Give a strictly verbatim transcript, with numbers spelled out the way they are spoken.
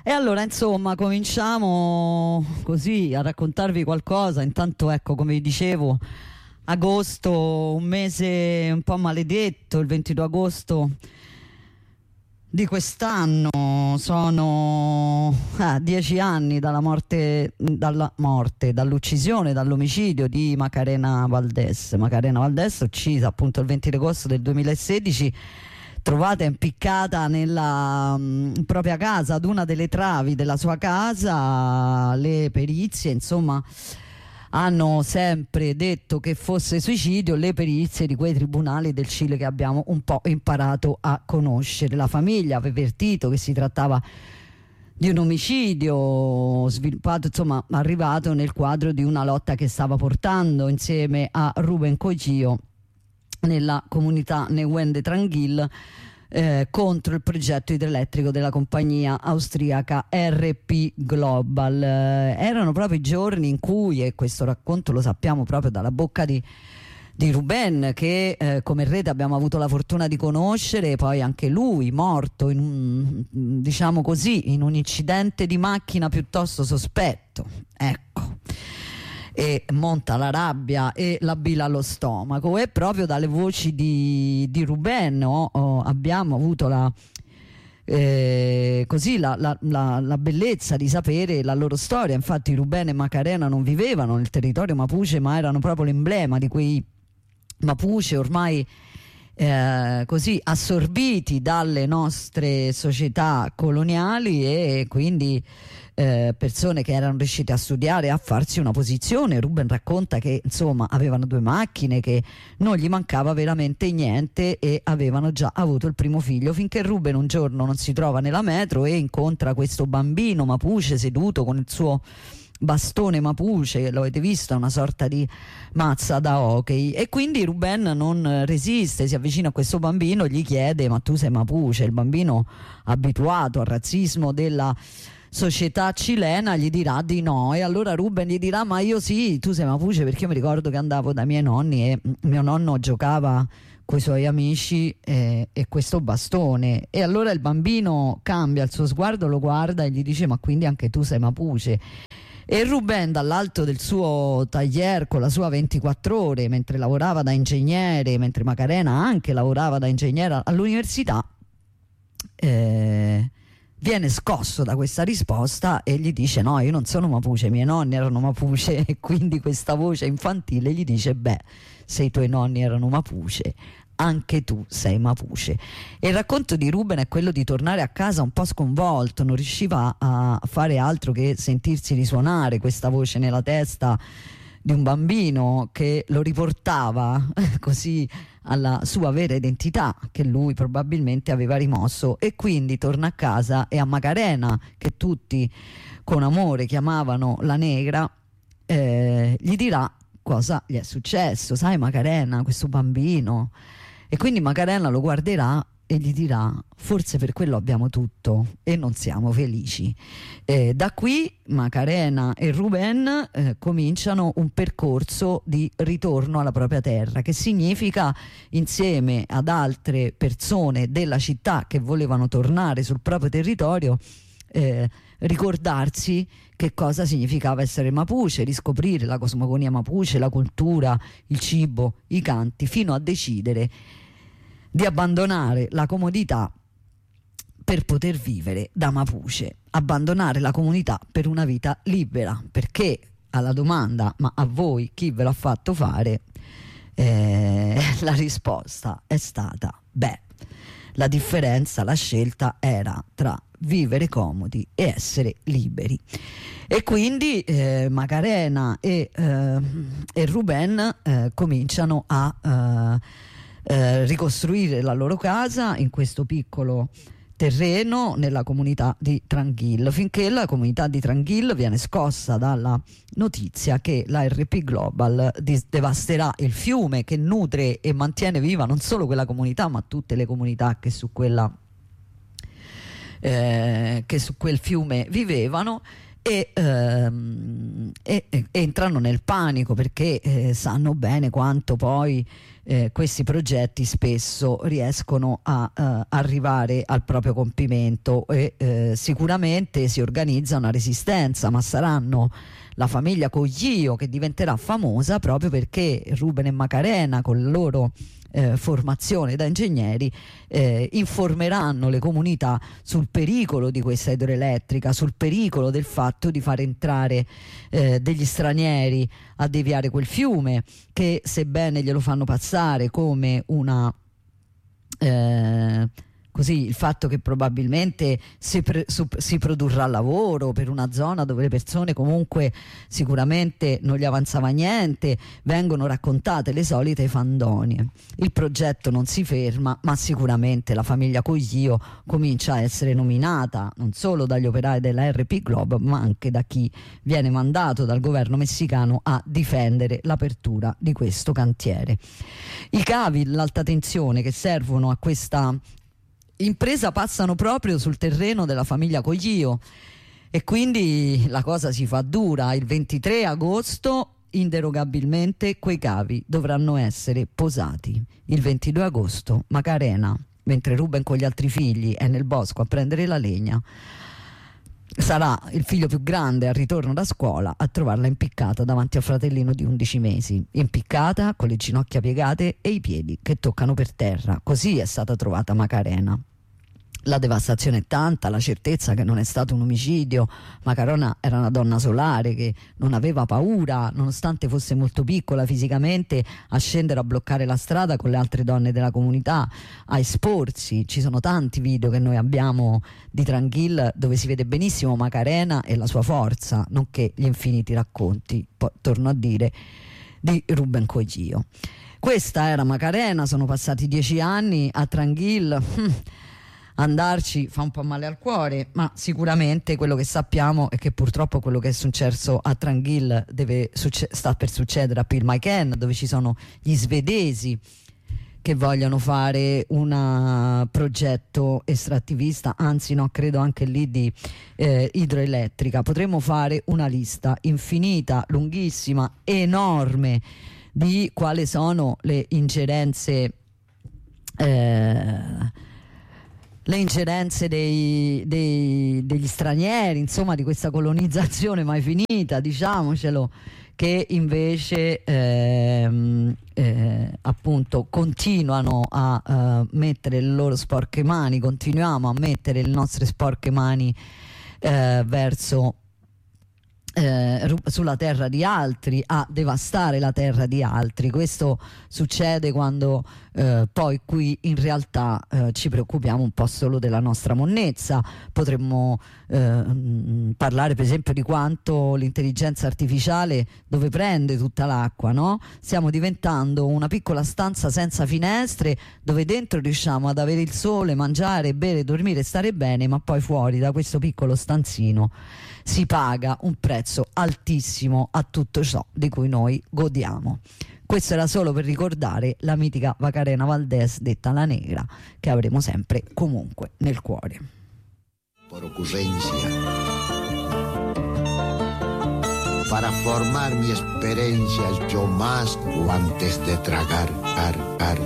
E allora, insomma, cominciamo così a raccontarvi qualcosa. Intanto, ecco, come vi dicevo, agosto, un mese un po' maledetto, il ventidue agosto di quest'anno, sono ah, dieci anni dalla morte, dalla morte, dall'uccisione, dall'omicidio di Macarena Valdés. Macarena Valdés, uccisa appunto il ventidue agosto del duemilasedici, trovata impiccata nella mh, propria casa, ad una delle travi della sua casa. Le perizie, insomma, hanno sempre detto che fosse suicidio, le perizie di quei tribunali del Cile che abbiamo un po' imparato a conoscere. La famiglia aveva avvertito che si trattava di un omicidio sviluppato, insomma, arrivato nel quadro di una lotta che stava portando insieme a Rubén Coggio nella comunità Neuquén de Tranquil eh, contro il progetto idroelettrico della compagnia austriaca R P Global. Eh, erano proprio i giorni in cui, e questo racconto lo sappiamo proprio dalla bocca di, di Rubén, che eh, come rete abbiamo avuto la fortuna di conoscere, poi anche lui morto in un, diciamo così, in un incidente di macchina piuttosto sospetto, ecco. E monta la rabbia e la bile allo stomaco. E proprio dalle voci di, di Rubén oh, oh, abbiamo avuto la, eh, così la, la, la, la bellezza di sapere la loro storia. Infatti Rubén e Macarena non vivevano nel territorio Mapuche, ma erano proprio l'emblema di quei Mapuche ormai eh, così assorbiti dalle nostre società coloniali, e quindi Eh, persone che erano riuscite a studiare e a farsi una posizione. Rubén racconta che insomma avevano due macchine, che non gli mancava veramente niente, e avevano già avuto il primo figlio, finché Rubén un giorno non si trova nella metro e incontra questo bambino Mapuche seduto con il suo bastone Mapuche, lo avete visto, è una sorta di mazza da hockey, e quindi Rubén non resiste, si avvicina a questo bambino, gli chiede: ma tu sei Mapuche? Il bambino, abituato al razzismo della società cilena, gli dirà di no, e allora Rubén gli dirà: ma io sì, tu sei Mapuche, perché io mi ricordo che andavo dai miei nonni e mio nonno giocava coi suoi amici eh, e questo bastone. E allora il bambino cambia il suo sguardo, lo guarda e gli dice: ma quindi anche tu sei Mapuche? E Rubén, dall'alto del suo taglier con la sua ventiquattro ore, mentre lavorava da ingegnere, mentre Macarena anche lavorava da ingegnere all'università, eh, viene scosso da questa risposta e gli dice: no, io non sono Mapuche, i miei nonni erano Mapuche. E quindi questa voce infantile gli dice: beh, se i tuoi nonni erano Mapuche, anche tu sei Mapuche. E il racconto di Rubén è quello di tornare a casa un po' sconvolto, non riusciva a fare altro che sentirsi risuonare questa voce nella testa di un bambino che lo riportava così alla sua vera identità, che lui probabilmente aveva rimosso. E quindi torna a casa, e a Macarena, che tutti con amore chiamavano la negra, eh, gli dirà cosa gli è successo. Sai Macarena, questo bambino. E quindi Macarena lo guarderà e gli dirà: forse per quello abbiamo tutto e non siamo felici. Eh, da qui Macarena e Rubén eh, cominciano un percorso di ritorno alla propria terra, che significa, insieme ad altre persone della città che volevano tornare sul proprio territorio, eh, ricordarsi che cosa significava essere Mapuche, riscoprire la cosmogonia Mapuche, la cultura, il cibo, i canti, fino a decidere di abbandonare la comodità per poter vivere da Mapuche, abbandonare la comunità per una vita libera. Perché alla domanda: ma a voi chi ve l'ha fatto fare? Eh, la risposta è stata: beh, la differenza, la scelta era tra vivere comodi e essere liberi. E quindi eh, Macarena e, eh, e Rubén eh, cominciano a eh, eh, ricostruire la loro casa in questo piccolo terreno nella comunità di Tranquil, finché la comunità di Tranquil viene scossa dalla notizia che la R P Global devasterà il fiume che nutre e mantiene viva non solo quella comunità, ma tutte le comunità che su quella eh, che su quel fiume vivevano. E, ehm, e, e entrano nel panico, perché eh, sanno bene quanto poi eh, questi progetti spesso riescono a eh, arrivare al proprio compimento e eh, sicuramente si organizza una resistenza, ma saranno la famiglia Coglio che diventerà famosa proprio perché Ruben e Macarena, con la loro eh, formazione da ingegneri, eh, informeranno le comunità sul pericolo di questa idroelettrica, sul pericolo del fatto di far entrare eh, degli stranieri a deviare quel fiume, che sebbene glielo fanno passare come una eh, così, il fatto che probabilmente si, pre, su, si produrrà lavoro per una zona dove le persone comunque sicuramente non gli avanzava niente, vengono raccontate le solite fandonie. Il progetto non si ferma, ma sicuramente la famiglia Coglio comincia a essere nominata non solo dagli operai della R P Globo, ma anche da chi viene mandato dal governo messicano a difendere l'apertura di questo cantiere. I cavi, l'alta tensione che servono a questa impresa passano proprio sul terreno della famiglia Coglio e quindi la cosa si fa dura. Il ventitré agosto inderogabilmente quei cavi dovranno essere posati. Il ventidue agosto Macarena, mentre Ruben con gli altri figli è nel bosco a prendere la legna, sarà il figlio più grande al ritorno da scuola a trovarla impiccata davanti al fratellino di undici mesi, impiccata con le ginocchia piegate e i piedi che toccano per terra. Così è stata trovata Macarena. La devastazione è tanta, la certezza che non è stato un omicidio. Macarena era una donna solare che non aveva paura, nonostante fosse molto piccola fisicamente, a scendere a bloccare la strada con le altre donne della comunità, a esporsi. Ci sono tanti video che noi abbiamo di Tranquil dove si vede benissimo Macarena e la sua forza, nonché gli infiniti racconti, poi torno a dire, di Ruben Coglio. Questa era Macarena, sono passati dieci anni. A Tranquil andarci fa un po' male al cuore, ma sicuramente quello che sappiamo è che purtroppo quello che è successo a Tranquil deve succe- sta per succedere a Pilmaiken, dove ci sono gli svedesi che vogliono fare un progetto estrattivista, anzi no, credo anche lì di eh, idroelettrica. Potremmo fare una lista infinita, lunghissima, enorme di quali sono le ingerenze eh, le ingerenze dei, dei, degli stranieri, insomma, di questa colonizzazione mai finita, diciamocelo, che invece ehm, eh, appunto continuano a uh, mettere le loro sporche mani, continuiamo a mettere le nostre sporche mani eh, verso Eh, sulla terra di altri, a devastare la terra di altri. Questo succede quando eh, poi qui in realtà eh, ci preoccupiamo un po' solo della nostra monnezza. Potremmo eh, parlare per esempio di quanto l'intelligenza artificiale dove prende tutta l'acqua, no? Stiamo diventando una piccola stanza senza finestre dove dentro riusciamo ad avere il sole, mangiare, bere, dormire, stare bene, ma poi fuori da questo piccolo stanzino si paga un prezzo altissimo a tutto ciò di cui noi godiamo. Questo era solo per ricordare la mitica Macarena Valdés, detta la Negra, che avremo sempre comunque nel cuore. Por ocurrencia, para formar mi experiencia yo más antes de tragar, ar, ar,